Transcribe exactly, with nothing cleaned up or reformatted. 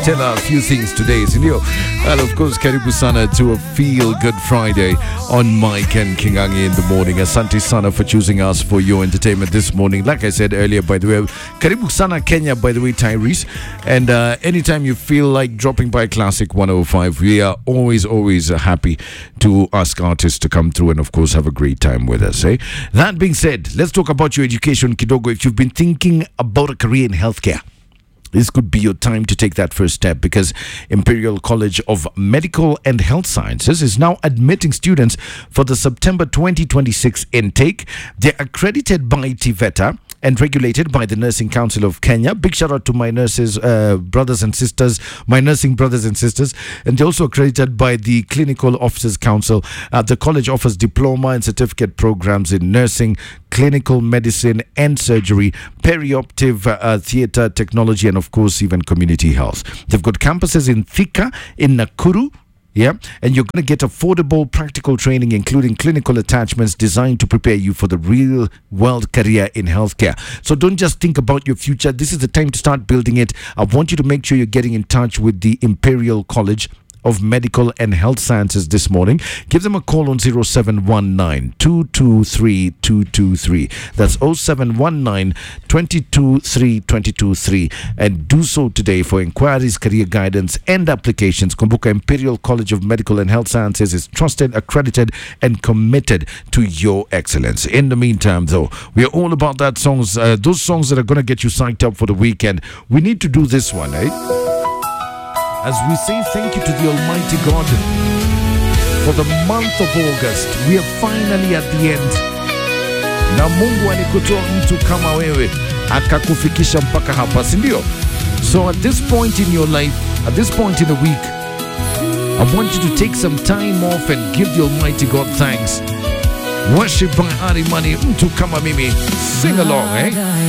Tell her a few things today, sindio? And of course, karibu sana to a Feel Good Friday on Mike and Kingangi in the morning. Asante sana for choosing us for your entertainment this morning. Like I said earlier, by the way, karibu sana Kenya, by the way, Tyrese. And uh, anytime you feel like dropping by Classic one oh five, we are always, always uh, happy to ask artists to come through and, of course, have a great time with us. Eh? That being said, let's talk about your education, Kidogo. If you've been thinking about a career in healthcare, this could be your time to take that first step, because Imperial College of Medical and Health Sciences is now admitting students for the September twenty twenty-six intake. They're accredited by TVETA and regulated by the Nursing Council of Kenya. Big shout out to my nurses, uh, brothers and sisters, my nursing brothers and sisters. And they're also accredited by the Clinical Officers Council. Uh, the college offers diploma and certificate programs in nursing, clinical medicine and surgery, perioperative uh, theatre technology, and of course even community health. They've got campuses in Thika, in Nakuru. Yeah, and you're going to get affordable practical training, including clinical attachments designed to prepare you for the real world career in healthcare. So don't just think about your future. This is the time to start building it. I want you to make sure you're getting in touch with the Imperial College of Medical and Health Sciences this morning. Give them a call on zero seven one nine, two two three, two two three. That's zero seven one nine, two two three, two two three. And do so today for inquiries, career guidance, and applications. Kumbuka, Imperial College of Medical and Health Sciences is trusted, accredited, and committed to your excellence. In the meantime, though, we are all about that songs, uh, those songs that are going to get you psyched up for the weekend. We need to do this one, eh? As we say thank you to the Almighty God for the month of August. We are finally at the end. Na Mungu alikutoa mtu kama wewe akakufikisha mpaka hapa, si ndio? So at this point in your life, at this point in the week, I want you to take some time off and give the Almighty God thanks. Worship by Ari Money, mtu kama mimi. Sing along, eh?